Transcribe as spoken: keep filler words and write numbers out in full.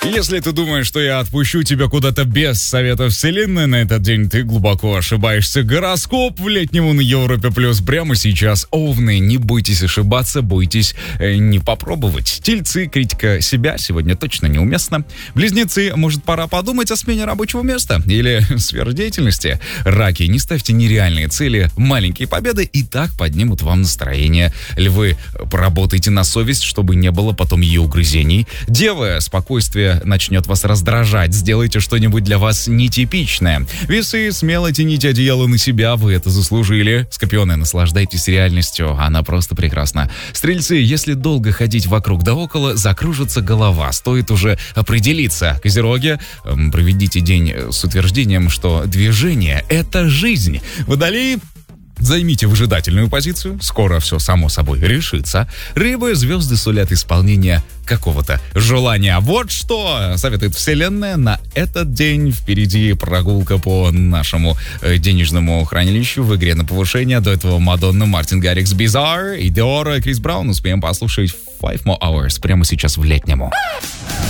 Если ты думаешь, что я отпущу тебя куда-то без совета вселенной на этот день, ты глубоко ошибаешься. Гороскоп в летнему на Европе Плюс прямо сейчас. Овны, не бойтесь ошибаться, бойтесь э, не попробовать. Тельцы, критика себя сегодня точно неуместна. Близнецы, может, пора подумать о смене рабочего места или сферы деятельности. Раки, не ставьте нереальные цели, маленькие победы и так поднимут вам настроение. Львы, поработайте на совесть, чтобы не было потом ее угрызений. Девы, спокойствие начнет вас раздражать. Сделайте что-нибудь для вас нетипичное. Весы, смело тяните одеяло на себя, вы это заслужили. Скорпионы, наслаждайтесь реальностью, она просто прекрасна. Стрельцы, если долго ходить вокруг да около, закружится голова, стоит уже определиться. Козероги, эм, проведите день с утверждением, что движение — это жизнь. Водолеи, займите выжидательную позицию, скоро все само собой решится. Рыбы, звезды сулят исполнение какого-то желания. Вот что советует вселенная на этот день. Впереди прогулка по нашему э, денежному хранилищу в игре на повышение. До этого Мадонна, Мартин Гаррикс, Bizarre и Диора, Крис Браун. Успеем послушать Five More Hours прямо сейчас в летнему.